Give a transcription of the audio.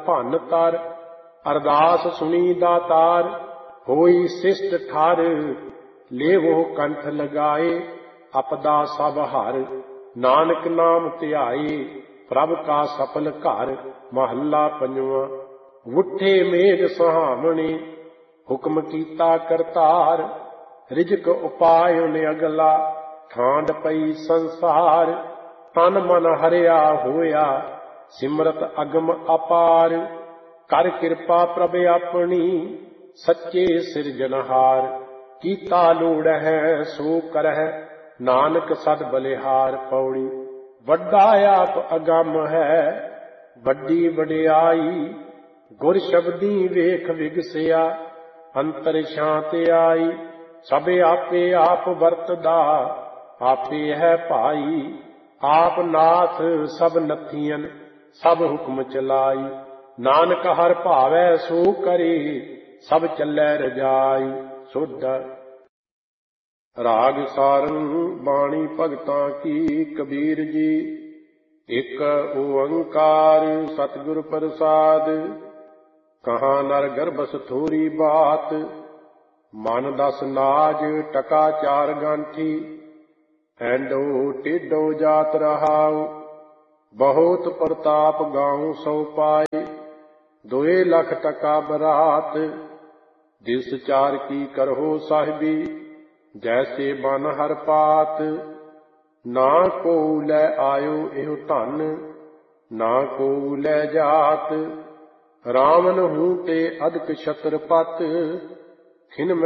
ਭੰਨ ਤਰ। ਅਰਦਾਸ ਸੁਣੀ ਦਾਤਾਰ, ਹੋਈ ਸਿਸ਼ਟ ਠਰ। ਲੇਵੋ ਕੰਠ ਲਗਾਏ, ਅਪਦਾ ਸਭ ਹਰ। ਨਾਨਕ ਨਾਮ ਧਿਆਏ, ਪ੍ਰਭ ਕਾ ਸਫਲ ਘਰ। ਮਹੱਲਾ ਪੰਜਵਾਂ। ਉੱਠੇ ਮੇਘ ਸੁਹਾਵਣੇ, ਹੁਕਮ ਕੀਤਾ ਕਰਤਾਰ। ਰਿਜਕ ਉਪਾਇ ਨਿਅਗਲਾ, ਠਾਂਡ ਪਈ ਸੰਸਾਰ। ਤਨ ਮਨ ਹਰਿਆ ਹੋਇਆ, ਸਿਮਰਤ ਅਗਮ ਅਪਾਰ। ਕਰ ਕਿਰਪਾ ਪ੍ਰਭ ਆਪਣੀ, ਸੱਚੇ ਸਿਰਜਨਹਾਰ। ਕੀਤਾ ਲੋੜ ਹੈ ਸੋ ਕਰਹਿ, ਨਾਨਕ ਸਦ ਬਲਿਹਾਰ। ਪੌੜੀ। ਵੱਡਾ ਆਪ ਅਗੰਮ ਹੈ, ਵੱਡੀ ਵਡਿਆਈ। ਗੁਰ ਸ਼ਬਦੀ ਵੇਖ ਵਿਗਸਿਆ, ਅੰਤਰ ਸ਼ਾਂਤ ਆਈ। ਸਭ ਆਪੇ ਆਪ ਵਰਤਦਾ, ਆਪੇ ਹੈ ਭਾਈ। ਆਪ ਨਾਥ ਸਭ ਨੱਥੀਆਂ, ਸਭ ਹੁਕਮ ਚਲਾਈ। ਨਾਨਕ ਹਰ ਭਾਵੈ ਸੋ ਕਰੇ, ਸਭ ਚੱਲੈ ਰਜਾਈ। ਸੋਢਾ। ਰਾਗ ਸਾਰੰਗ ਬਾਣੀ ਭਗਤਾਂ ਕੀ। ਕਬੀਰ ਜੀ। ਇਕ ਓੰਕਾਰ ਸਤਿਗੁਰ ਪ੍ਰਸਾਦ, ਕਹਾਂ ਨਰ ਗਰਭਸ ਥੋਰੀ ਬਾਤ। ਮਨ ਦਸ ਨਾਜ ਟਕਾ ਚਾਰ ਗਾਂਠੀ, ਐਂਡੋ ਟੇਢੋ ਜਾਤ ਰਹਾਉ। ਬਹੁਤ ਪ੍ਰਤਾਪ ਗਾਉ ਸੋ ਪਾਏ, 2 ਲੱਖ ਟਕਾ ਬਰਾਤ। ਦਿਵਸ ਚਾਰ ਕੀ ਕਰਹੁ ਸਾਹਿਬੀ, ਜੈਸੇ ਬਨ ਹਰ ਪਾਤ। ਨਾ ਕੋ ਲੈ ਆਇਓ ਇਹੋ ਧਨ, ਨਾ ਕੋ ਲੈ ਜਾਤ। ਰਾਵਨ ਹੂੰ ਤੇ ਅਦਕ ਛਤਰਪਤ, ਖਿਨ